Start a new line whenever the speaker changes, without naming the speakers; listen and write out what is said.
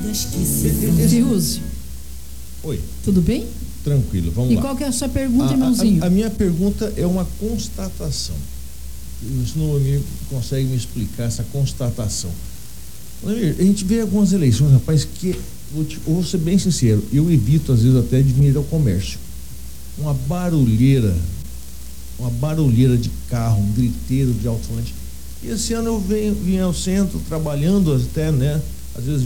Fiuzi.
Oi.
Tudo bem?
Tranquilo, vamos lá.
E qual que é a sua pergunta, irmãozinho?
A minha pergunta é uma constatação. O senhor consegue me explicar essa constatação? A gente vê algumas eleições, rapaz, que, vou ser bem sincero, eu evito às vezes até de vir ao comércio. Uma barulheira de carro, um griteiro de alto-falante. E esse ano eu vim ao centro trabalhando até, né? Às vezes